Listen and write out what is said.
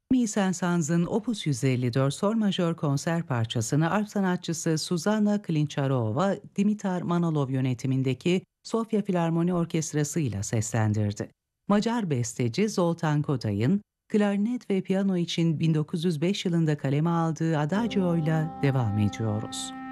Saint-Saëns'ın Opus 154 Sol majör konser parçasını arp sanatçısı Suzanna Klinçarova, Dimitar Manolov yönetimindeki Sofya Filarmoni Orkestrası ile seslendirdi. Macar besteci Zoltán Kodály'ın klarnet ve piyano için 1905 yılında kaleme aldığı Adagio ile devam ediyoruz.